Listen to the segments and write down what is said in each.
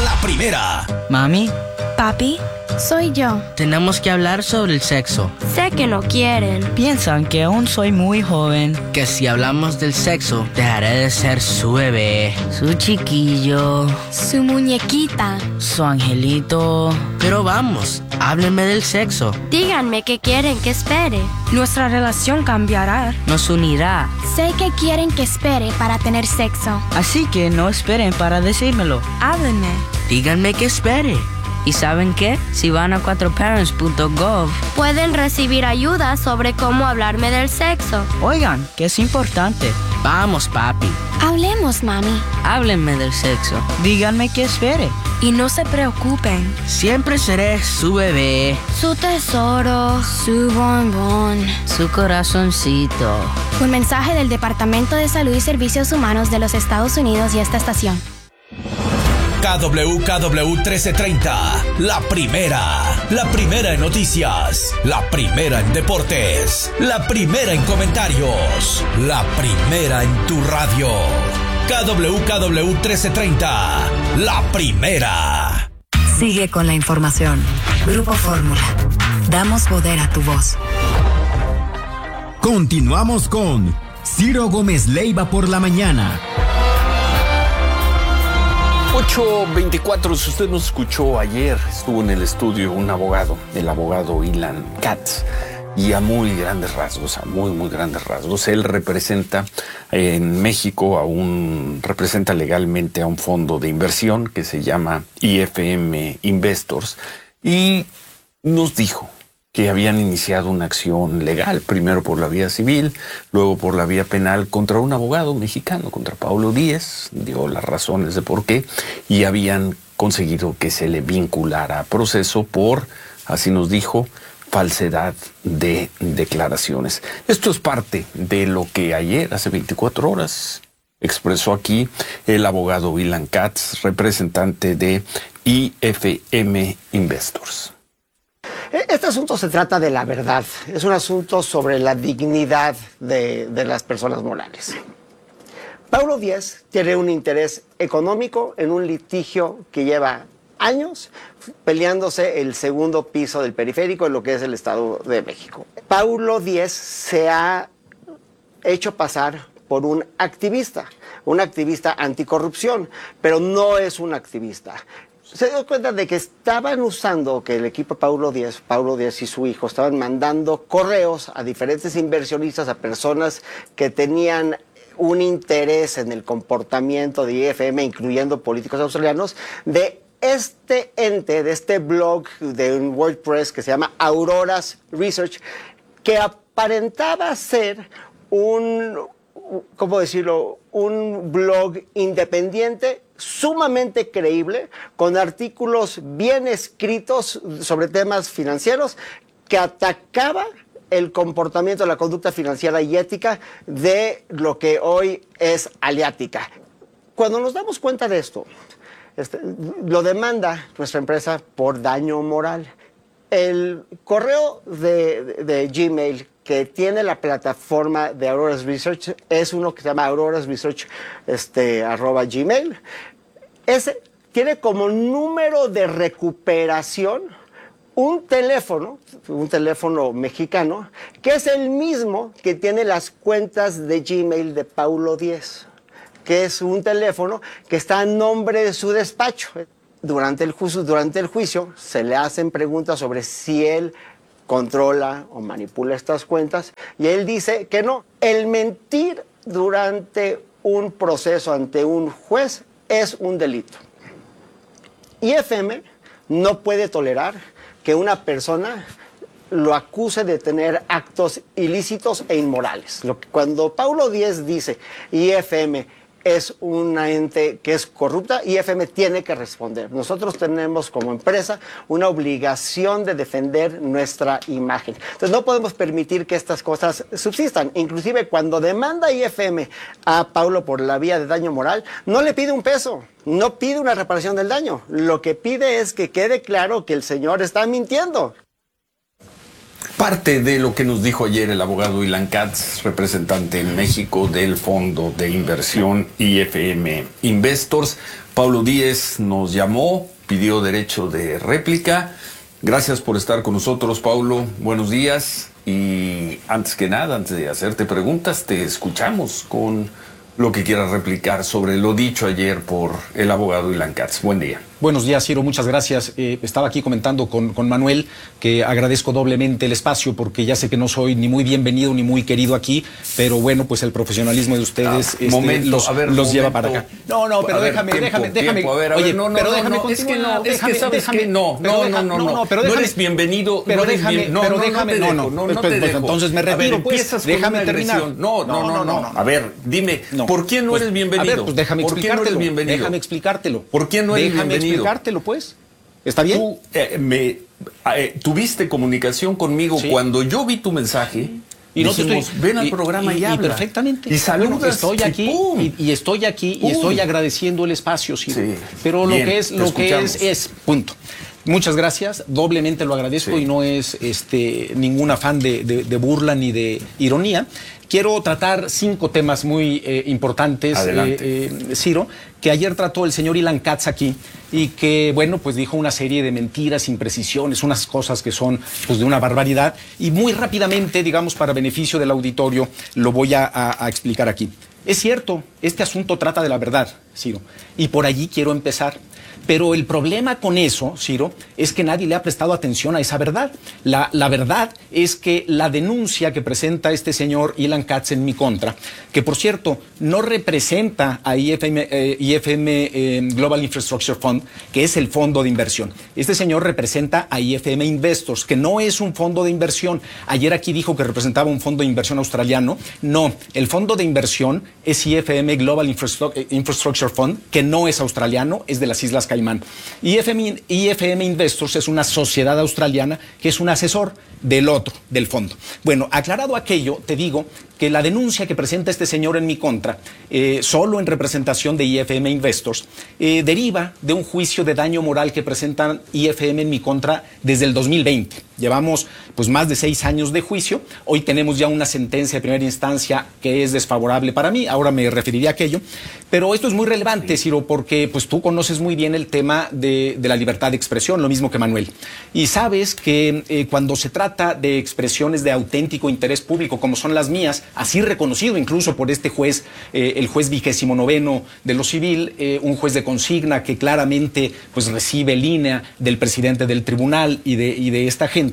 La Primera. Mami, Papi, soy yo. tenemos que hablar sobre el sexo. Sé que no quieren. Piensan que aún soy muy joven. Que si hablamos del sexo, dejaré de ser su bebé, su chiquillo, Su muñequita. su angelito. Pero vamos, háblenme del sexo. Díganme qué quieren que espere. Nuestra relación cambiará. Nos unirá. Sé que quieren que espere para tener sexo. Así que no esperen para decírmelo. Háblenme. Díganme que espere. ¿Y saben qué? Si van a 4parents.gov, Pueden recibir ayuda sobre cómo hablarme del sexo. oigan, que es importante. Vamos, papi. Hablemos, mami. Háblenme del sexo. Díganme que espere. Y no se preocupen. Siempre seré su bebé, Su tesoro. Su bombón. su corazoncito. Un mensaje del Departamento de Salud y Servicios Humanos de los Estados Unidos y esta estación. KWKW 1330, la primera en noticias, la primera en deportes, la primera en comentarios, la primera en tu radio. KWKW 1330, la primera. Sigue con la información. Grupo Fórmula. Damos poder a tu voz. Continuamos con Ciro Gómez Leiva por la mañana. 8:24, si usted nos escuchó ayer, estuvo en el estudio un abogado, el abogado Ilan Katz, y a muy grandes rasgos, él representa en México representa legalmente a un fondo de inversión que se llama IFM Investors, y nos dijo que habían iniciado una acción legal, primero por la vía civil, luego por la vía penal, contra un abogado mexicano, contra Paulo Díez, dio las razones de por qué, y habían conseguido que se le vinculara a proceso por, así nos dijo, falsedad de declaraciones. Esto es parte de lo que ayer, hace 24 horas, expresó aquí el abogado Ilan Katz, representante de IFM Investors. Este asunto se trata de la verdad. Es un asunto sobre la dignidad de las personas morales. Paulo Díez tiene un interés económico en un litigio que lleva años peleándose el segundo piso del periférico en lo que es el Estado de México. Paulo Díez se ha hecho pasar por un activista anticorrupción, pero no es un activista. Se dio cuenta de que estaban usando, que el equipo Paulo Díez y su hijo estaban mandando correos a diferentes inversionistas, a personas que tenían un interés en el comportamiento de IFM, incluyendo políticos australianos, de este ente, de este blog de un WordPress que se llama Auroras Research, que aparentaba ser un blog independiente, sumamente creíble, con artículos bien escritos sobre temas financieros, que atacaba el comportamiento, la conducta financiera y ética de lo que hoy es Aliática. Cuando nos damos cuenta de esto, lo demanda nuestra empresa por daño moral. El correo de Gmail que tiene la plataforma de Auroras Research es uno que se llama aurorasresearch @gmail. Ese tiene como número de recuperación un teléfono mexicano, que es el mismo que tiene las cuentas de Gmail de Paulo Díez, que es un teléfono que está a nombre de su despacho. Durante el juicio se le hacen preguntas sobre si él controla o manipula estas cuentas, y él dice que no. El mentir durante un proceso ante un juez es un delito. IFM no puede tolerar que una persona lo acuse de tener actos ilícitos e inmorales. Cuando Paulo Díez dice IFM es una ente que es corrupta, IFM tiene que responder. Nosotros tenemos como empresa una obligación de defender nuestra imagen. Entonces no podemos permitir que estas cosas subsistan. Inclusive cuando demanda IFM a Paulo por la vía de daño moral, no le pide un peso, no pide una reparación del daño. Lo que pide es que quede claro que el señor está mintiendo. Parte de lo que nos dijo ayer el abogado Ilan Katz, representante en México del fondo de inversión IFM Investors. Paulo Díez nos llamó, pidió derecho de réplica. Gracias por estar con nosotros, Paulo. Buenos días. Y antes que nada, antes de hacerte preguntas, te escuchamos con lo que quieras replicar sobre lo dicho ayer por el abogado Ilan Katz. Buen día. Buenos días, Ciro, muchas gracias. Estaba aquí comentando con Manuel que agradezco doblemente el espacio porque ya sé que no soy ni muy bienvenido ni muy querido aquí, pero bueno, pues el profesionalismo de ustedes los lleva para acá. No, pero déjame. Oye, no, es que no, pero no eres bienvenido. Pero déjame, entonces me retiro, pues, déjame terminar. No. A ver, dime, ¿por qué no eres bienvenido? A ver, pues déjame explicártelo. ¿Por qué no eres bienvenido? Explicártelo, pues. ¿Está bien? Tú tuviste comunicación conmigo cuando yo vi tu mensaje. Y dijimos, ven al programa y habla. Perfectamente. Y saludas. Bueno, estoy aquí y estoy agradeciendo el espacio, sí. Pero bien, lo que es punto. Muchas gracias, doblemente lo agradezco y no es ningún afán de burla ni de ironía. Quiero tratar 5 temas muy importantes, Ciro, que ayer trató el señor Ilan Katz aquí y que, bueno, pues dijo una serie de mentiras, imprecisiones, unas cosas que son pues de una barbaridad y muy rápidamente, digamos, para beneficio del auditorio, lo voy a explicar aquí. Es cierto, este asunto trata de la verdad, Ciro, y por allí quiero empezar. Pero el problema con eso, Ciro, es que nadie le ha prestado atención a esa verdad. La verdad es que la denuncia que presenta este señor Ilan Katz en mi contra, que por cierto no representa a IFM Global Infrastructure Fund, que es el fondo de inversión. Este señor representa a IFM Investors, que no es un fondo de inversión. Ayer aquí dijo que representaba un fondo de inversión australiano. No, el fondo de inversión es IFM Global Infrastructure Fund, que no es australiano, es de las Islas Caimán. IFM Investors es una sociedad australiana que es un asesor del fondo. Bueno, aclarado aquello, te digo que la denuncia que presenta este señor en mi contra, solo en representación de IFM Investors, deriva de un juicio de daño moral que presentan IFM en mi contra desde el 2020. Llevamos pues más de 6 años de juicio. Hoy tenemos ya una sentencia de primera instancia que es desfavorable para mí. Ahora me referiré a aquello. Pero esto es muy relevante, Ciro, porque pues tú conoces muy bien el tema de la libertad de expresión, lo mismo que Manuel. Y sabes que cuando se trata de expresiones de auténtico interés público, como son las mías, así reconocido incluso por este juez, el juez 29º de lo civil, un juez de consigna que claramente pues recibe línea del presidente del tribunal y de esta gente,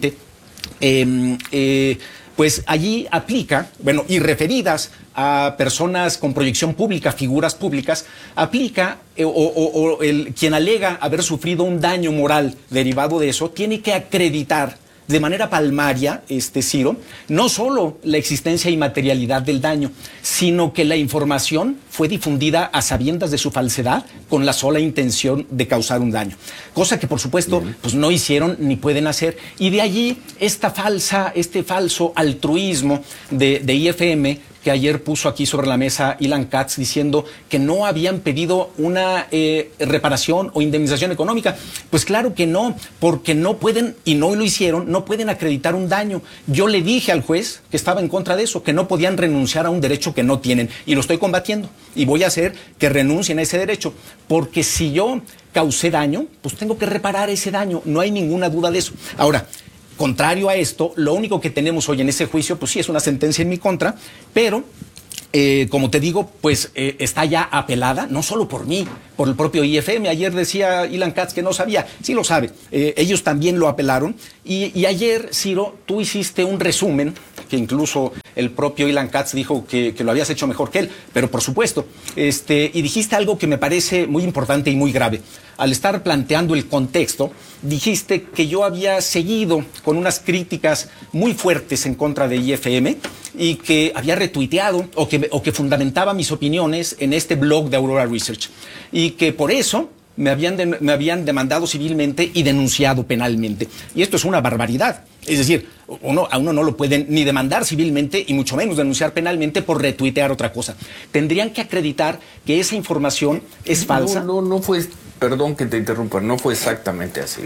pues allí aplica, bueno, y referidas a personas con proyección pública, figuras públicas, aplica quien alega haber sufrido un daño moral derivado de eso, tiene que acreditar de manera palmaria, Ciro, no solo la existencia y materialidad del daño, sino que la información fue difundida a sabiendas de su falsedad con la sola intención de causar un daño. Cosa que, por supuesto, pues no hicieron ni pueden hacer. Y de allí este falso altruismo de IFM, que ayer puso aquí sobre la mesa Ilan Katz diciendo que no habían pedido una reparación o indemnización económica. Pues claro que no, porque no pueden, y no lo hicieron, no pueden acreditar un daño. Yo le dije al juez que estaba en contra de eso, que no podían renunciar a un derecho que no tienen, y lo estoy combatiendo, y voy a hacer que renuncien a ese derecho, porque si yo causé daño, pues tengo que reparar ese daño, no hay ninguna duda de eso. Ahora, contrario a esto, lo único que tenemos hoy en ese juicio, pues sí, es una sentencia en mi contra, pero como te digo, pues está ya apelada, no solo por mí, por el propio IFM. Ayer decía Ilan Katz que no sabía, sí lo sabe, ellos también lo apelaron. Y ayer, Ciro, tú hiciste un resumen, que incluso el propio Ilan Katz dijo que lo habías hecho mejor que él, pero por supuesto, y dijiste algo que me parece muy importante y muy grave. Al estar planteando el contexto, dijiste que yo había seguido con unas críticas muy fuertes en contra de IFM y que había retuiteado o que fundamentaba mis opiniones en este blog de Aurora Research y que por eso me habían demandado civilmente y denunciado penalmente. Y esto es una barbaridad. Es decir, a uno no lo pueden ni demandar civilmente y mucho menos denunciar penalmente por retuitear otra cosa. Tendrían que acreditar que esa información es falsa. No fue, perdón que te interrumpa, no fue exactamente así, ¿eh?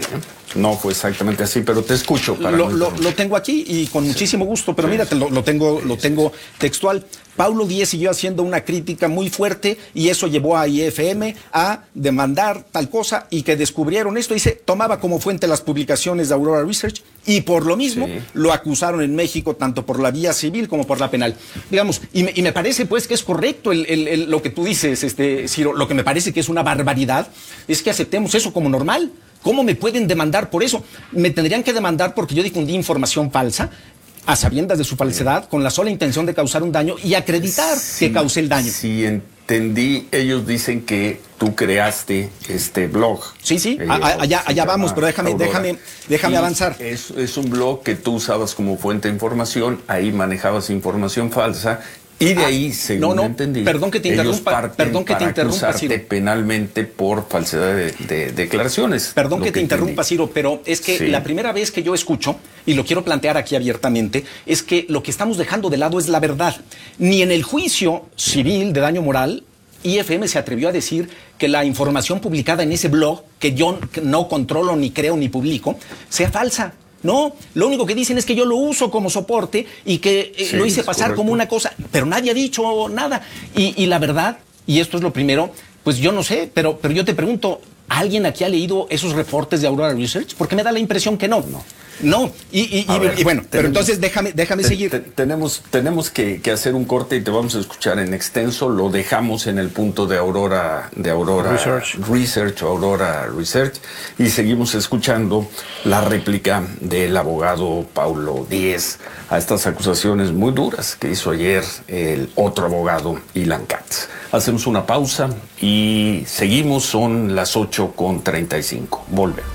No fue exactamente así, pero te escucho. Lo tengo aquí y con muchísimo gusto, pero mira, lo tengo textual. Paulo Díez siguió haciendo una crítica muy fuerte y eso llevó a IFM a demandar tal cosa y que descubrieron esto. Dice, tomaba como fuente las publicaciones de Aurora Research y por lo mismo lo acusaron en México tanto por la vía civil como por la penal. Digamos, y me parece pues que es correcto lo que tú dices, Ciro. Lo que me parece que es una barbaridad es que aceptemos eso como normal. ¿Cómo me pueden demandar por eso? Me tendrían que demandar porque yo difundí información falsa, a sabiendas de su falsedad, con la sola intención de causar un daño y acreditar que causé el daño. Sí, entendí. Ellos dicen que tú creaste este blog. Sí, allá vamos, pero déjame avanzar. Es un blog que tú usabas como fuente de información, ahí manejabas información falsa. Y de ahí, según entendí, perdón que te interrumpa, Ciro, penalmente por falsedad de declaraciones. Perdón que te interrumpa, Ciro, pero es que la primera vez que yo escucho, y lo quiero plantear aquí abiertamente, es que lo que estamos dejando de lado es la verdad. Ni en el juicio civil de daño moral, IFM se atrevió a decir que la información publicada en ese blog, que yo no controlo, ni creo, ni publico, sea falsa. No, lo único que dicen es que yo lo uso como soporte y que lo hice pasar como una cosa, pero nadie ha dicho nada. Y la verdad, y esto es lo primero, pues yo no sé, pero yo te pregunto, ¿alguien aquí ha leído esos reportes de Aurora Research? Porque me da la impresión que no. No, y bueno, pero entonces déjame seguir. Tenemos que hacer un corte y te vamos a escuchar en extenso. Lo dejamos en el punto de Aurora Research o Aurora Research y seguimos escuchando la réplica del abogado Paulo Díez a estas acusaciones muy duras que hizo ayer el otro abogado, Ilan Katz. Hacemos una pausa y seguimos, son las 8:35. Volvemos.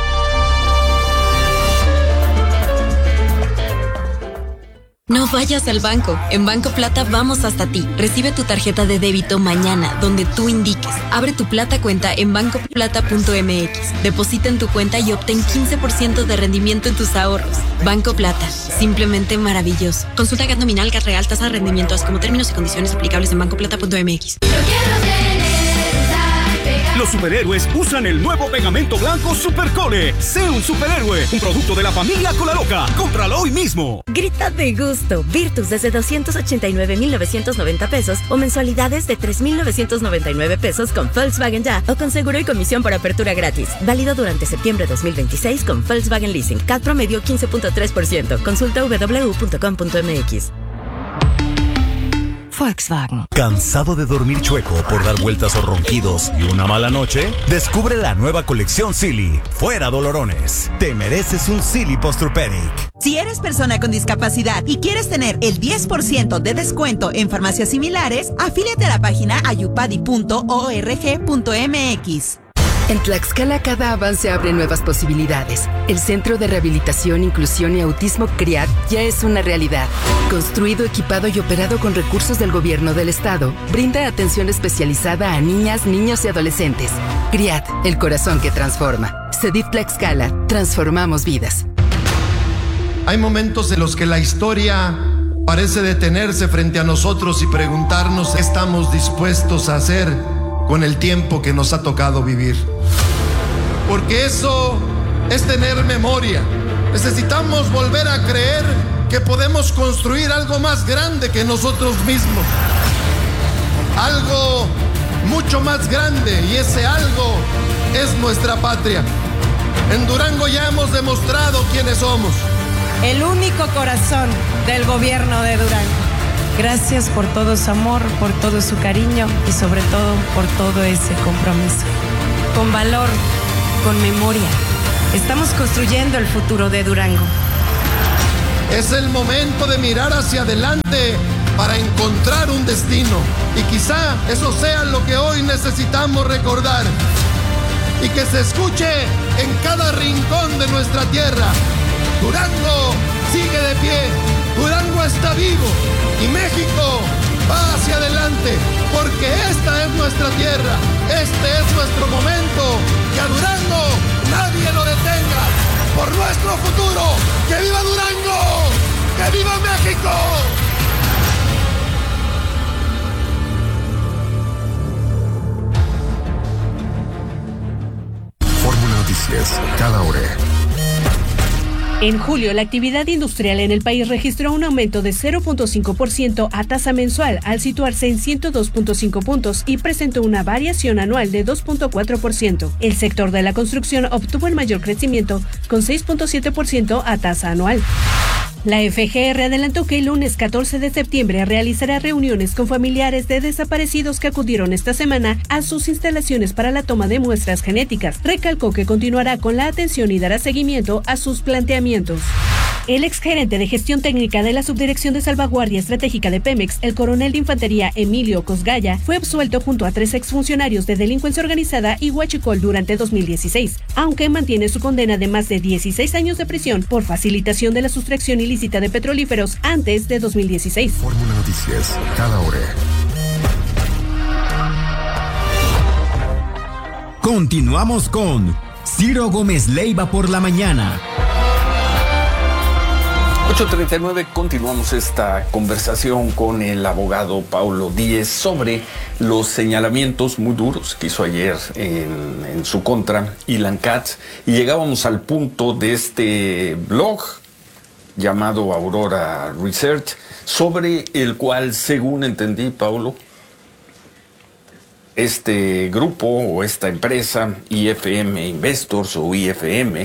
No vayas al banco. En Banco Plata vamos hasta ti. Recibe tu tarjeta de débito mañana, donde tú indiques. Abre tu Plata cuenta en bancoplata.mx. Deposita en tu cuenta y obtén 15% de rendimiento en tus ahorros. Banco Plata. Simplemente maravilloso. Consulta GAT nominal, GAT real, tasa de rendimiento, como términos y condiciones aplicables en bancoplata.mx. Los superhéroes usan el nuevo pegamento blanco Supercole. Sé un superhéroe, un producto de la familia Colaloca. Cómpralo hoy mismo. Grita de gusto. Virtus desde 289,990 pesos o mensualidades de 3,999 pesos con Volkswagen Ya o con seguro y comisión por apertura gratis. Válido durante septiembre 2026 con Volkswagen Leasing. CAT promedio 15.3%. Consulta www.com.mx. Volkswagen. ¿Cansado de dormir chueco por dar vueltas o ronquidos y una mala noche? Descubre la nueva colección Silly. Fuera dolorones. Te mereces un Silly Posturpedic. Si eres persona con discapacidad y quieres tener el 10% de descuento en farmacias similares, afíliate a la página ayupadi.org.mx. En Tlaxcala cada avance abre nuevas posibilidades. El Centro de Rehabilitación, Inclusión y Autismo CRIAT ya es una realidad. Construido, equipado y operado con recursos del gobierno del estado, brinda atención especializada a niñas, niños y adolescentes. CRIAT, el corazón que transforma. CEDIF Tlaxcala, transformamos vidas. Hay momentos en los que la historia parece detenerse frente a nosotros y preguntarnos qué estamos dispuestos a hacer con el tiempo que nos ha tocado vivir. Porque eso es tener memoria. Necesitamos volver a creer que podemos construir algo más grande que nosotros mismos. Algo mucho más grande, y ese algo es nuestra patria. En Durango ya hemos demostrado quiénes somos. El único corazón del gobierno de Durango. Gracias por todo su amor, por todo su cariño y sobre todo por todo ese compromiso. Con valor, con memoria, estamos construyendo el futuro de Durango. Es el momento de mirar hacia adelante para encontrar un destino. Y quizá eso sea lo que hoy necesitamos recordar. Y que se escuche en cada rincón de nuestra tierra. Durango sigue de pie. Durango está vivo y México va hacia adelante, porque esta es nuestra tierra, este es nuestro momento, que a Durango nadie lo detenga, por nuestro futuro. ¡Que viva Durango! ¡Que viva México! noticias, cada hora. En julio, la actividad industrial en el país registró un aumento de 0.5% a tasa mensual al situarse en 102.5 puntos y presentó una variación anual de 2.4%. El sector de la construcción obtuvo el mayor crecimiento con 6.7% a tasa anual. La FGR adelantó que el lunes 14 de septiembre realizará reuniones con familiares de desaparecidos que acudieron esta semana a sus instalaciones para la toma de muestras genéticas. Recalcó que continuará con la atención y dará seguimiento a sus planteamientos. El exgerente de gestión técnica de la Subdirección de Salvaguardia Estratégica de Pemex, el coronel de infantería Emilio Cosgaya, fue absuelto junto a 3 exfuncionarios de delincuencia organizada y huachicol durante 2016, aunque mantiene su condena de más de 16 años de prisión por facilitación de la sustracción ilícita de petrolíferos antes de 2016. Fórmula Noticias, cada hora. Continuamos con Ciro Gómez Leiva por la mañana. 8:39, continuamos esta conversación con el abogado Paulo Díez sobre los señalamientos muy duros que hizo ayer en su contra Ilan Katz, y llegábamos al punto de este blog llamado Aurora Research, sobre el cual, según entendí, Paulo, este grupo o esta empresa, IFM Investors o IFM,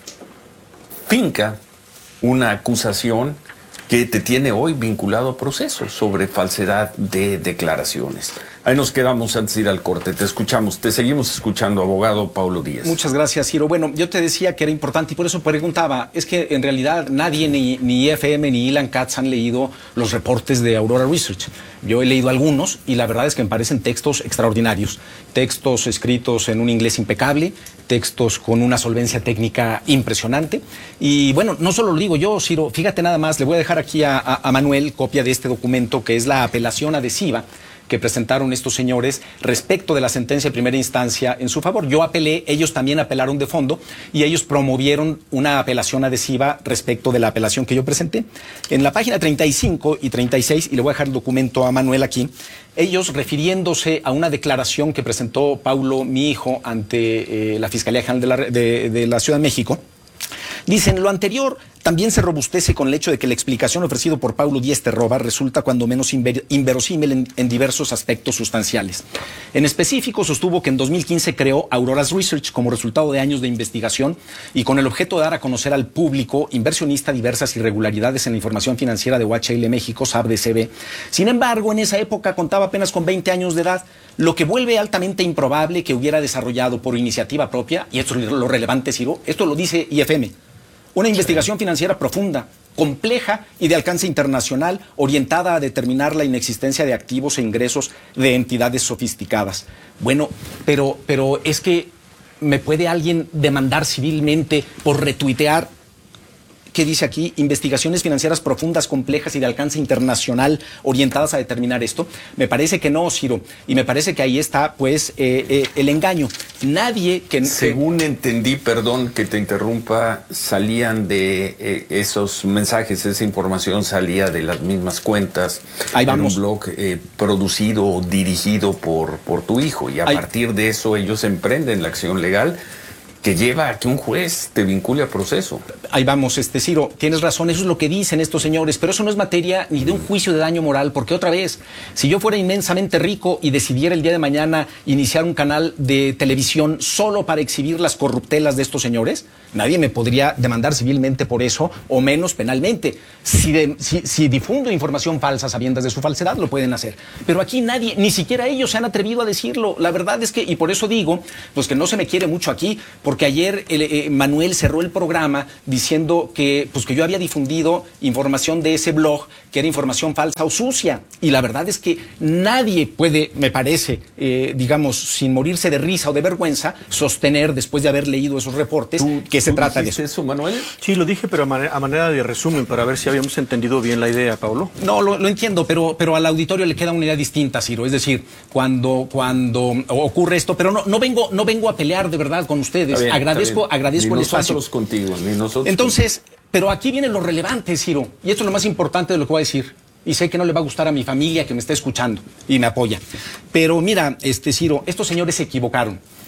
finca una acusación que te tiene hoy vinculado a procesos sobre falsedad de declaraciones. Ahí nos quedamos antes de ir al corte. Te escuchamos, te seguimos escuchando, abogado Paulo Díez. Muchas gracias, Ciro. Bueno, yo te decía que era importante y por eso preguntaba. Es que en realidad nadie, ni IFM ni Ilan Katz, han leído los reportes de Aurora Research. Yo he leído algunos y la verdad es que me parecen textos extraordinarios. Textos escritos en un inglés impecable, textos con una solvencia técnica impresionante. Y bueno, no solo lo digo yo, Ciro, fíjate nada más, le voy a dejar aquí a Manuel copia de este documento, que es la apelación adhesiva que presentaron estos señores respecto de la sentencia de primera instancia en su favor. Yo apelé, ellos también apelaron de fondo y ellos promovieron una apelación adhesiva respecto de la apelación que yo presenté. En la página 35 y 36, y le voy a dejar el documento a Manuel aquí, ellos refiriéndose a una declaración que presentó Paulo, mi hijo, ante la Fiscalía General de la Ciudad de México, dicen: lo anterior también se robustece con el hecho de que la explicación ofrecida por Paulo Díez Terroba resulta cuando menos inverosímil en diversos aspectos sustanciales. En específico, sostuvo que en 2015 creó Aurora's Research como resultado de años de investigación y con el objeto de dar a conocer al público inversionista diversas irregularidades en la información financiera de OHL México, SAB-DCB. Sin embargo, en esa época contaba apenas con 20 años de edad, lo que vuelve altamente improbable que hubiera desarrollado por iniciativa propia, y esto es lo relevante, Ciro, esto lo dice IFM, una investigación financiera profunda, compleja y de alcance internacional, orientada a determinar la inexistencia de activos e ingresos de entidades sofisticadas. Bueno, pero es que ¿me puede alguien demandar civilmente por retuitear? ¿Qué dice aquí? Investigaciones financieras profundas, complejas y de alcance internacional orientadas a determinar esto. Me parece que no, Ciro. Y me parece que ahí está, pues, el engaño. Nadie que... Según entendí, perdón que te interrumpa, salían de esos mensajes, esa información salía de las mismas cuentas. Ahí vamos. En un blog producido o dirigido por tu hijo. Y a partir de eso ellos emprenden la acción legal que lleva a que un juez te vincule a proceso. Ahí vamos, Ciro, tienes razón, eso es lo que dicen estos señores, pero eso no es materia ni de un juicio de daño moral, porque otra vez, si yo fuera inmensamente rico y decidiera el día de mañana iniciar un canal de televisión solo para exhibir las corruptelas de estos señores, nadie me podría demandar civilmente por eso, o menos penalmente. Si difundo información falsa sabiendas de su falsedad, lo pueden hacer. Pero aquí nadie, ni siquiera ellos se han atrevido a decirlo. La verdad es que, y por eso digo, pues que no se me quiere mucho aquí, porque ayer Manuel cerró el programa diciendo que yo había difundido información de ese blog que era información falsa o sucia. Y la verdad es que nadie puede, me parece, digamos, sin morirse de risa o de vergüenza, sostener, después de haber leído esos reportes, que se trata de eso, Manuel. Sí, lo dije, pero a manera de resumen, para ver si habíamos entendido bien la idea, Paulo. No, lo entiendo, pero al auditorio le queda una idea distinta, Ciro. Es decir, cuando ocurre esto, pero no vengo a pelear de verdad con ustedes. Bien, agradezco el espacio. Contigo, ni nosotros. Entonces, pero aquí viene lo relevante, Ciro, y esto es lo más importante de lo que voy a decir. Y sé que no le va a gustar a mi familia que me está escuchando y me apoya. Pero mira, Ciro, estos señores se equivocaron.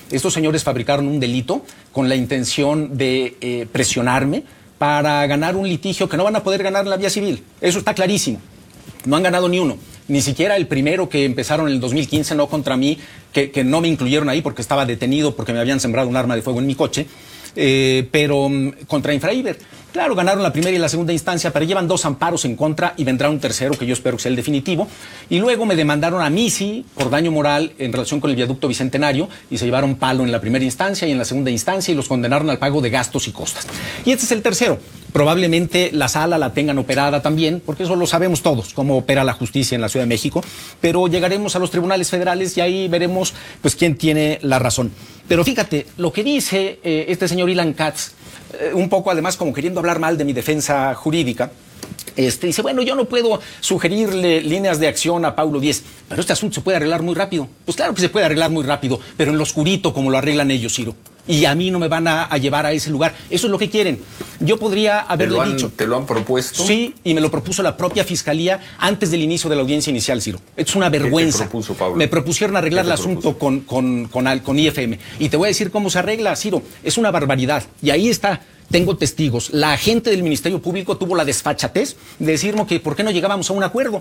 Estos señores fabricaron un delito con la intención de presionarme para ganar un litigio que no van a poder ganar en la vía civil. Eso está clarísimo. No han ganado ni uno. Ni siquiera el primero que empezaron en el 2015, no contra mí, que no me incluyeron ahí porque estaba detenido porque me habían sembrado un arma de fuego en mi coche, pero contra Infraiber. Claro, ganaron la primera y la segunda instancia, pero llevan 2 amparos en contra y vendrá un tercero que yo espero que sea el definitivo. Y luego me demandaron a mí, sí, por daño moral en relación con el viaducto Bicentenario y se llevaron palo en la primera instancia y en la segunda instancia y los condenaron al pago de gastos y costas. Y este es el tercero. Probablemente la sala la tengan operada también, porque eso lo sabemos todos, cómo opera la justicia en la Ciudad de México, pero llegaremos a los tribunales federales y ahí veremos pues quién tiene la razón. Pero fíjate, lo que dice este señor Ilan Katz, un poco además como queriendo hablar mal de mi defensa jurídica, dice, bueno, yo no puedo sugerirle líneas de acción a Paulo Díez, pero este asunto se puede arreglar muy rápido. Pues claro que se puede arreglar muy rápido, pero en lo oscurito como lo arreglan ellos, Ciro. Y a mí no me van a llevar a ese lugar. Eso es lo que quieren. Yo podría haberle dicho. ¿Te lo han propuesto? Sí, y me lo propuso la propia Fiscalía antes del inicio de la audiencia inicial, Ciro. Es una vergüenza. ¿Qué te propuso, Pablo? Me propusieron arreglar el asunto con IFM. Y te voy a decir cómo se arregla, Ciro. Es una barbaridad. Y ahí está. Tengo testigos. La agente del Ministerio Público tuvo la desfachatez de decirme que por qué no llegábamos a un acuerdo.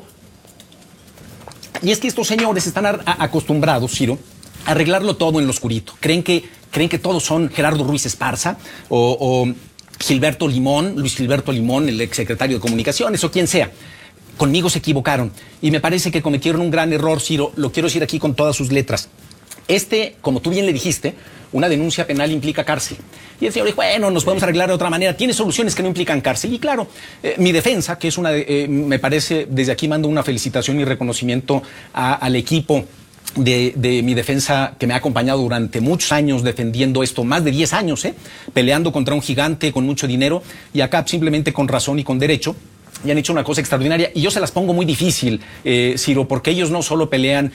Y es que estos señores están acostumbrados, Ciro, a arreglarlo todo en lo oscurito. Creen que todos son Gerardo Ruiz Esparza o Gilberto Limón, Luis Gilberto Limón, el exsecretario de Comunicaciones o quien sea. Conmigo se equivocaron y me parece que cometieron un gran error, Ciro. Lo quiero decir aquí con todas sus letras. Como tú bien le dijiste, una denuncia penal implica cárcel. Y el señor dijo, bueno, nos podemos arreglar de otra manera. Tiene soluciones que no implican cárcel. Y claro, mi defensa, que es me parece, desde aquí mando una felicitación y reconocimiento al equipo de mi defensa que me ha acompañado durante muchos años defendiendo esto, más de 10 años, peleando contra un gigante con mucho dinero y acá simplemente con razón y con derecho. Y han hecho una cosa extraordinaria y yo se las pongo muy difícil, Ciro, porque ellos no solo pelean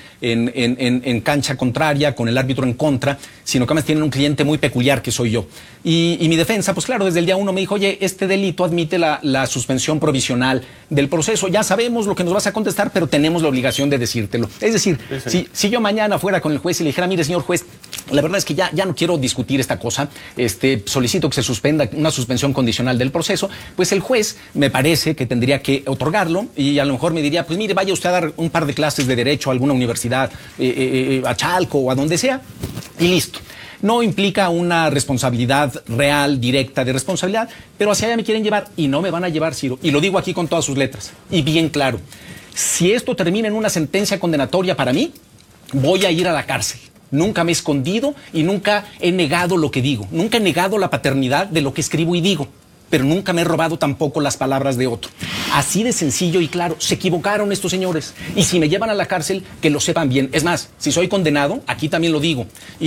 en cancha contraria, con el árbitro en contra, sino que además tienen un cliente muy peculiar que soy yo. Y mi defensa, pues claro, desde el día 1 me dijo, oye, este delito admite la suspensión provisional del proceso. Ya sabemos lo que nos vas a contestar, pero tenemos la obligación de decírtelo. Es decir, si yo mañana fuera con el juez y le dijera, mire, señor juez, la verdad es que ya no quiero discutir esta cosa, solicito que se suspenda una suspensión condicional del proceso, pues el juez me parece que tendría que otorgarlo y a lo mejor me diría, pues mire, vaya usted a dar un par de clases de derecho a alguna universidad, a Chalco o a donde sea, y listo. No implica una responsabilidad real, directa de responsabilidad, pero hacia allá me quieren llevar y no me van a llevar, Ciro. Y lo digo aquí con todas sus letras y bien claro. Si esto termina en una sentencia condenatoria para mí, voy a ir a la cárcel. Nunca me he escondido y nunca he negado lo que digo. Nunca he negado la paternidad de lo que escribo y digo. Pero nunca me he robado tampoco las palabras de otro. Así de sencillo y claro, se equivocaron estos señores. Y si me llevan a la cárcel, que lo sepan bien. Es más, si soy condenado, aquí también lo digo.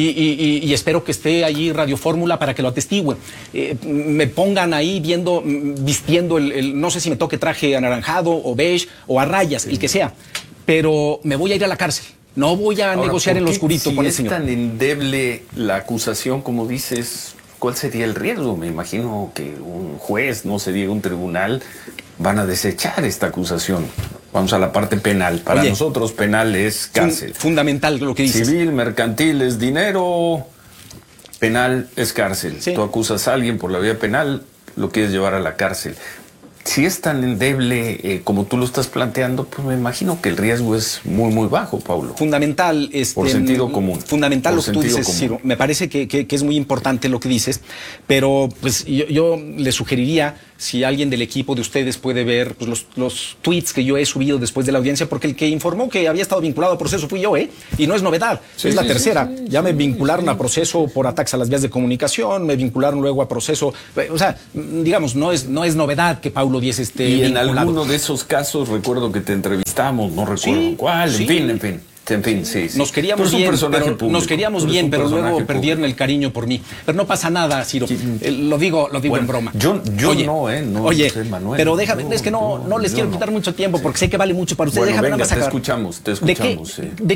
Y espero que esté allí Radio Fórmula para que lo atestigüe. Me pongan ahí vistiendo no sé si me toque traje anaranjado o beige o a rayas, el que sea. Pero me voy a ir a la cárcel. No voy a negociar en lo oscurito con el señor. Si es tan endeble la acusación como dices, ¿cuál sería el riesgo? Me imagino que un juez, no se diga un tribunal, van a desechar esta acusación. Vamos a la parte penal. Para nosotros penal es cárcel. Fundamental lo que dices. Civil, mercantil es dinero, penal es cárcel. Sí. Tú acusas a alguien por la vía penal, lo quieres llevar a la cárcel. Si es tan endeble como tú lo estás planteando, pues me imagino que el riesgo es muy, muy bajo, Paulo. Fundamental. Por sentido común. Fundamental lo que tú dices, Ciro. Me parece que es muy importante lo que dices, pero pues yo le sugeriría, si alguien del equipo de ustedes puede ver pues, los tweets que yo he subido después de la audiencia, porque el que informó que había estado vinculado a proceso fui yo, y no es novedad, es la tercera. Ya me vincularon a proceso por ataques a las vías de comunicación, me vincularon luego a proceso, o sea, digamos, no es novedad que Paulo Díez esté y vinculado. En alguno de esos casos recuerdo que te entrevistamos, no recuerdo cuál, en fin, sí. Nos queríamos bien, pero luego perdieron el cariño por mí. Pero no pasa nada, Ciro. Lo digo en broma. Yo no sé, Manuel. Pero déjame, es que no les quiero quitar mucho tiempo porque sé que vale mucho para ustedes. Bueno, déjame venga, nada más te escuchamos. ¿De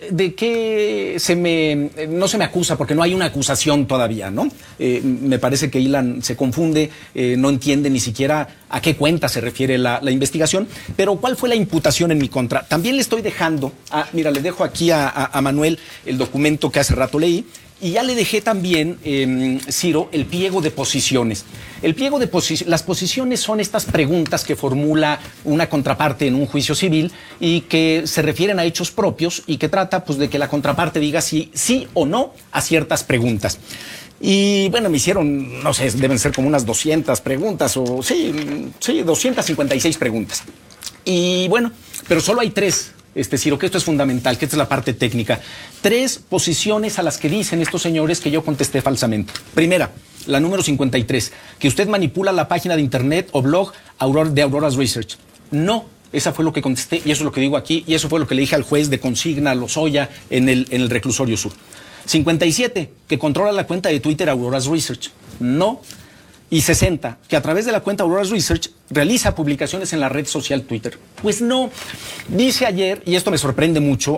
qué no se me acusa? Porque no hay una acusación todavía, ¿no? Me parece que Ilan se confunde, no entiende ni siquiera a qué cuenta se refiere la investigación. Pero ¿cuál fue la imputación en mi contra? También le estoy dejando, mira, le dejo aquí a Manuel el documento que hace rato leí y ya le dejé también, Ciro, el pliego de posiciones. El pliego de las posiciones son estas preguntas que formula una contraparte en un juicio civil y que se refieren a hechos propios y que trata pues de que la contraparte diga si sí o no a ciertas preguntas. Y bueno, me hicieron, no sé, deben ser como unas 200 preguntas o sí, 256 preguntas. Y bueno, pero solo hay 3. Ciro, que esto es fundamental, que esta es la parte técnica. 3 posiciones a las que dicen estos señores que yo contesté falsamente. Primera, la número 53, que usted manipula la página de internet o blog de Aurora's Research. No, esa fue lo que contesté y eso es lo que digo aquí y eso fue lo que le dije al juez de consigna, Lozoya, en el reclusorio sur. 57, que controla la cuenta de Twitter Aurora's Research. No. Y 60, que a través de la cuenta Aurora's Research realiza publicaciones en la red social Twitter. Pues no. Dice ayer, y esto me sorprende mucho,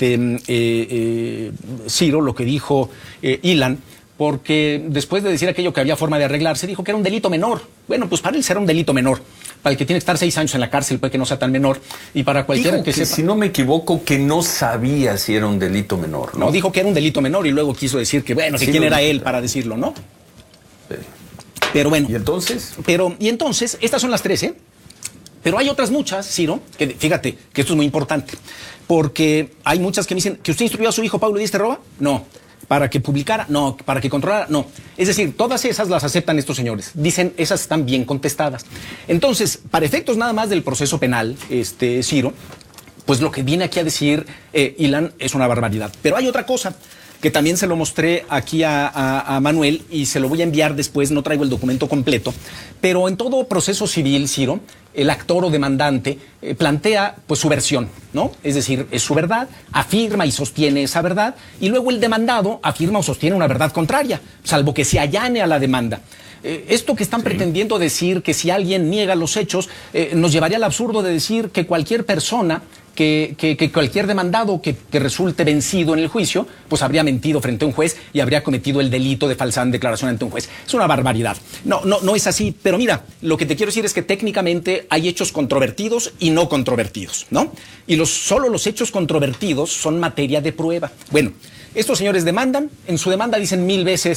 Ciro, lo que dijo Ilan, porque después de decir aquello que había forma de arreglarse, dijo que era un delito menor. Bueno, pues para él será un delito menor. Para el que tiene que estar 6 años en la cárcel, puede que no sea tan menor. Y para cualquiera dijo que sepa... si no me equivoco, que no sabía si era un delito menor, ¿no? No, dijo que era un delito menor y luego quiso decir que, bueno, sí, que quién era él para decirlo, ¿no? Sí. Pero bueno. ¿Y entonces? Y entonces, estas son las 3, ¿eh? Pero hay otras muchas, Ciro, que fíjate que esto es muy importante. Porque hay muchas que me dicen, ¿que usted instruyó a su hijo Paulo Díaz Terroba? No. ¿Para que publicara? No. ¿Para que controlara? No. Es decir, todas esas las aceptan estos señores. Dicen, esas están bien contestadas. Entonces, para efectos nada más del proceso penal, Ciro, pues lo que viene aquí a decir Ilan es una barbaridad. Pero hay otra cosa que también se lo mostré aquí a Manuel y se lo voy a enviar después, no traigo el documento completo, pero en todo proceso civil, Ciro, el actor o demandante plantea pues su versión, ¿no? Es decir, es su verdad, afirma y sostiene esa verdad, y luego el demandado afirma o sostiene una verdad contraria, salvo que se allane a la demanda. Esto que están pretendiendo decir, que si alguien niega los hechos, nos llevaría al absurdo de decir que cualquier persona, que cualquier demandado que resulte vencido en el juicio, pues habría mentido frente a un juez y habría cometido el delito de falsa declaración ante un juez. Es una barbaridad. No es así. Pero mira, lo que te quiero decir es que técnicamente hay hechos controvertidos y no controvertidos, ¿no? Y solo los hechos controvertidos son materia de prueba. Bueno, estos señores demandan, en su demanda dicen 1000 veces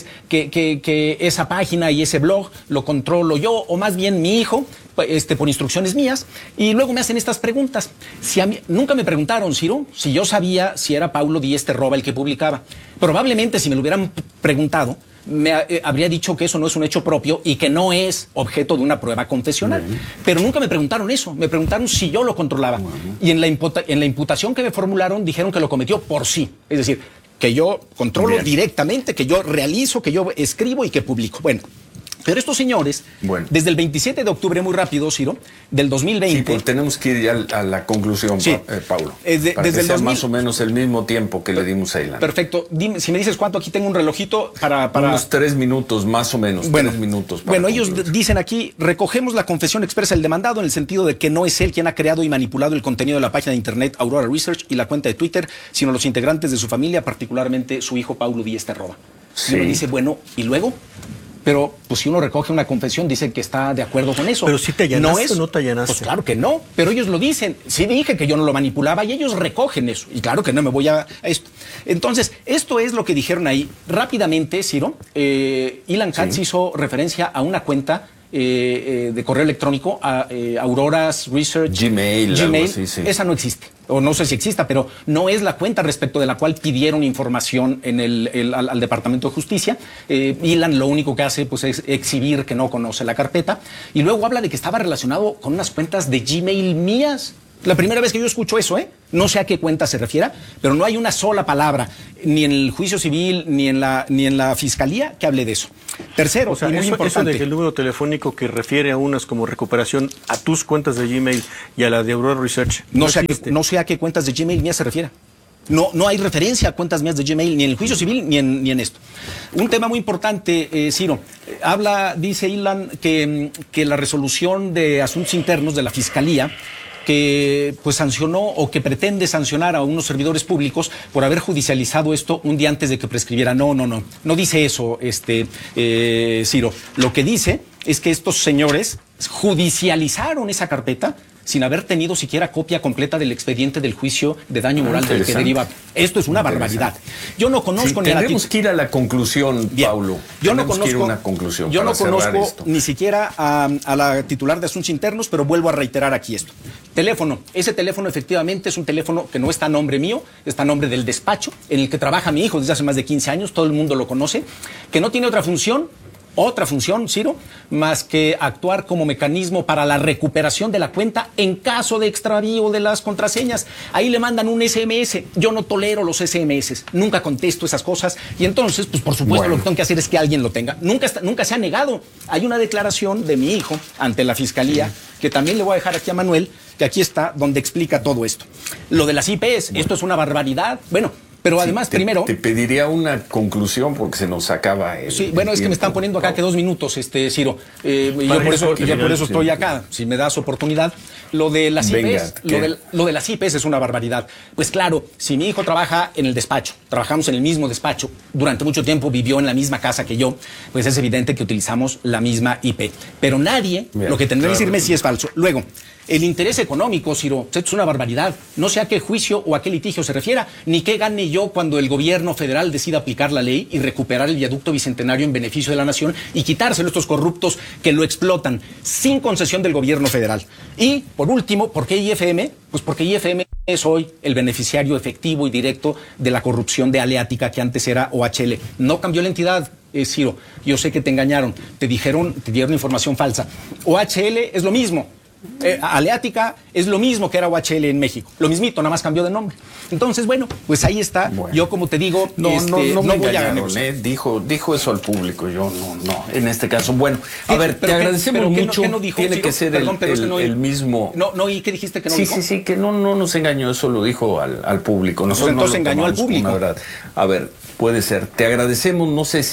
que esa página y ese blog lo controlo yo, o más bien mi hijo, por instrucciones mías, y luego me hacen estas preguntas. Nunca me preguntaron, Ciro, si yo sabía si era Paulo Díaz Terroba el que publicaba. Probablemente si me lo hubieran preguntado, me habría dicho que eso no es un hecho propio y que no es objeto de una prueba confesional. Pero nunca me preguntaron eso, me preguntaron si yo lo controlaba. Y en la imputación que me formularon dijeron que lo cometió por sí. Es decir, que yo controlo directamente, que yo realizo, que yo escribo y que publico. Bueno, pero estos señores, desde el 27 de octubre, muy rápido, Ciro, del 2020... Sí, pues tenemos que ir ya a la conclusión, sí. Paulo. Para que sea más o menos el mismo tiempo que le dimos a Ilan. Perfecto. Dime, si me dices cuánto, aquí tengo un relojito para... Unos 3 minutos, más o menos, 3 minutos. Bueno, ellos dicen aquí, recogemos la confesión expresa del demandado en el sentido de que no es él quien ha creado y manipulado el contenido de la página de internet Aurora Research y la cuenta de Twitter, sino los integrantes de su familia, particularmente su hijo Paulo Díaz Terroba. Sí. Y uno dice, bueno, ¿y luego? Pero, pues si uno recoge una confesión, dice que está de acuerdo con eso. Pero si te allanaste o no te allanaste. Pues claro que no, pero ellos lo dicen. Sí dije que yo no lo manipulaba y ellos recogen eso. Y claro que no me voy a esto. Entonces, esto es lo que dijeron ahí. Rápidamente, Ciro, Ilan Katz hizo referencia a una cuenta de correo electrónico, a Aurora's Research. Gmail. Así, sí. Esa no existe. O no sé si exista, pero no es la cuenta respecto de la cual pidieron información en al Departamento de Justicia. Ilan lo único que hace pues, es exhibir que no conoce la carpeta. Y luego habla de que estaba relacionado con unas cuentas de Gmail mías. La primera vez que yo escucho eso, no sé a qué cuenta se refiera, pero no hay una sola palabra, ni en el juicio civil, ni en la fiscalía, que hable de eso. Tercero, o sea, y muy importante. Eso de que el número telefónico que refiere a unas como recuperación a tus cuentas de Gmail y a la de Aurora Research. No sé a qué cuentas de Gmail mías se refiere. No hay referencia a cuentas mías de Gmail, ni en el juicio civil, ni en esto. Un tema muy importante, Ciro. Dice Ilan que la resolución de asuntos internos de la Fiscalía que pues sancionó o que pretende sancionar a unos servidores públicos por haber judicializado esto un día antes de que prescribiera. No dice eso, Ciro. Lo que dice es que estos señores judicializaron esa carpeta sin haber tenido siquiera copia completa del expediente del juicio de daño moral del que deriva. Esto es una barbaridad. Yo no conozco ni a la... Tenemos que ir a la conclusión, Paulo. Yo no conozco una conclusión. Yo no conozco ni siquiera a la titular de Asuntos Internos, pero vuelvo a reiterar aquí esto. Teléfono. Ese teléfono efectivamente es un teléfono que no está a nombre mío, está a nombre del despacho en el que trabaja mi hijo desde hace más de 15 años, todo el mundo lo conoce, que no tiene otra función, Ciro, más que actuar como mecanismo para la recuperación de la cuenta en caso de extravío de las contraseñas. Ahí le mandan un SMS. Yo no tolero los SMS, nunca contesto esas cosas y entonces, pues por supuesto lo que tengo que hacer es que alguien lo tenga. Nunca se ha negado. Hay una declaración de mi hijo ante la Fiscalía que también le voy a dejar aquí a Manuel, que aquí está, donde explica todo esto. Lo de las IPs, esto es una barbaridad. Bueno, pero además, primero... Te pediría una conclusión porque se nos acaba el... Sí, bueno, es que me están poniendo acá que 2 minutos, Ciro. Yo por eso estoy acá, si me das oportunidad. Lo de las IPs, lo de las IPs es una barbaridad. Pues claro, si mi hijo trabaja en el despacho, trabajamos en el mismo despacho, durante mucho tiempo vivió en la misma casa que yo, pues es evidente que utilizamos la misma IP. Pero nadie, lo que tendría que decirme si es falso. Luego, el interés económico, Ciro, es una barbaridad. No sé a qué juicio o a qué litigio se refiera, ni qué gane yo cuando el gobierno federal decida aplicar la ley y recuperar el viaducto bicentenario en beneficio de la nación y quitárselo a estos corruptos que lo explotan sin concesión del gobierno federal. Y, por último, ¿por qué IFM? Pues porque IFM es hoy el beneficiario efectivo y directo de la corrupción de Aleática, que antes era OHL. No cambió la entidad, Ciro. Yo sé que te engañaron, te dieron información falsa. OHL es lo mismo. Aleática es lo mismo que era OHL en México, lo mismito, nada más cambió de nombre. Entonces, bueno, pues ahí está. Bueno. Yo, como te digo, no voy a negociar. Dijo eso al público. Yo no, en este caso. Bueno, a ver, te agradecemos mucho. ¿Qué no dijo, tiene Ciro? Que ser el mismo. No, ¿y qué dijiste que no dijo? Sí, que no nos engañó, eso lo dijo al público. Nosotros entonces engañó al público. Verdad. A ver, puede ser. Te agradecemos, no sé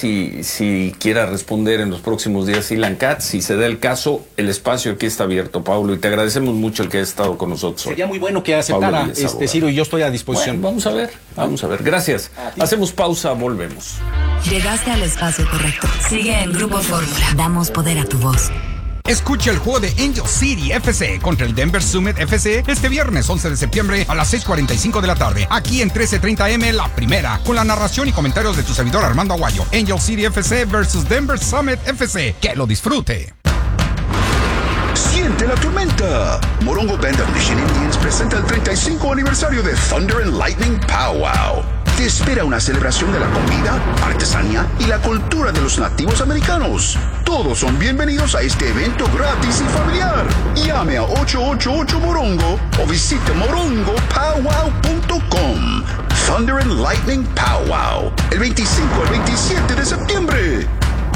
si quiera responder en los próximos días Ilan Katz, si se da el caso, el espacio aquí está abierto, Paulo, y te agradecemos mucho el que hayas estado con nosotros. Sería muy bueno que aceptara Ciro, y yo estoy a disposición. Bueno, vamos a ver. Gracias. Hacemos pausa, volvemos. Llegaste al espacio correcto. Sigue en Grupo Fórmula. Damos poder a tu voz. Escucha el juego de Angel City FC contra el Denver Summit FC este viernes 11 de septiembre a las 6:45 de la tarde, aquí en 1330M La Primera, con la narración y comentarios de tu servidor Armando Aguayo. Angel City FC versus Denver Summit FC. ¡Que lo disfrute! Siente la tormenta. Morongo Band of Mission Indians presenta el 35 aniversario de Thunder and Lightning Powwow. Te espera una celebración de la comida, artesanía y la cultura de los nativos americanos. Todos son bienvenidos a este evento gratis y familiar. Llame a 888-MORONGO o visite morongopowwow.com. Thunder and Lightning Powwow, el 25 al 27 de septiembre.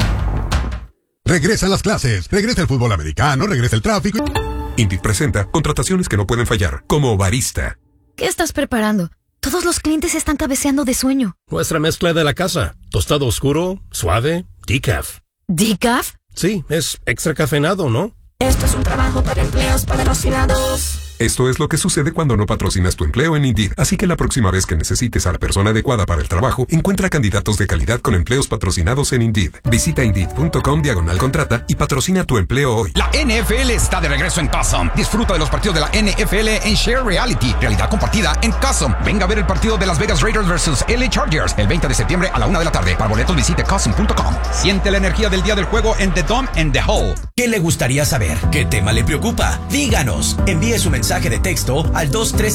Regresan las clases, regresa el fútbol americano, regresa el tráfico. Indeed presenta contrataciones que no pueden fallar, como barista. ¿Qué estás preparando? Todos los clientes están cabeceando de sueño. Nuestra mezcla de la casa. Tostado oscuro, suave, decaf. ¿Decaf? Sí, es extra cafeinado, ¿no? Esto es un trabajo para empleos patrocinados. Esto es lo que sucede cuando no patrocinas tu empleo en Indeed. Así que la próxima vez que necesites a la persona adecuada para el trabajo, encuentra candidatos de calidad con empleos patrocinados en Indeed. Visita Indeed.com/contrata y patrocina tu empleo hoy. La NFL está de regreso en Custom. Disfruta de los partidos de la NFL en Share Reality, realidad compartida en Custom. Venga a ver el partido de Las Vegas Raiders versus LA Chargers el 20 de septiembre a la 1 de la tarde. Para boletos visite Custom.com. Siente la energía del día del juego en The Dome and the Hall. ¿Qué le gustaría saber? ¿Qué tema le preocupa? Díganos. Envíe su mensaje de texto al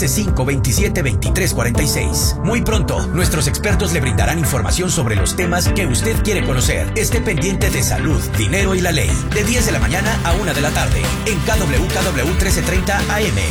213-527-2346. Muy pronto, nuestros expertos le brindarán información sobre los temas que usted quiere conocer. Esté pendiente de salud, dinero y la ley. De 10 de la mañana a 1 de la tarde en KWKW 1330 AM.